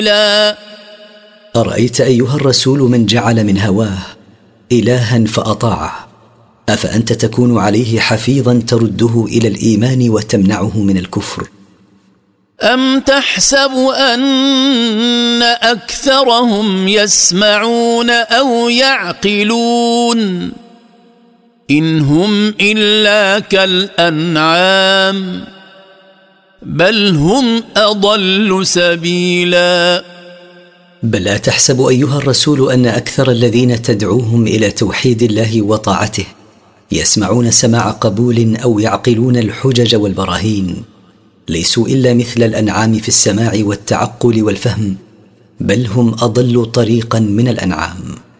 أرأيت أيها الرسول من جعل من هواه إلها فأطاعه، أفأنت تكون عليه حفيظا ترده إلى الإيمان وتمنعه من الكفر؟ أم تحسب أن أكثرهم يسمعون أو يعقلون إن هم إلا كالأنعام بل هم أضل سبيلا. بل لا تحسب أيها الرسول أن أكثر الذين تدعوهم إلى توحيد الله وطاعته يسمعون سماع قبول أو يعقلون الحجج والبراهين، ليسوا إلا مثل الأنعام في السماع والتعقل والفهم، بل هم أضل طريقا من الأنعام.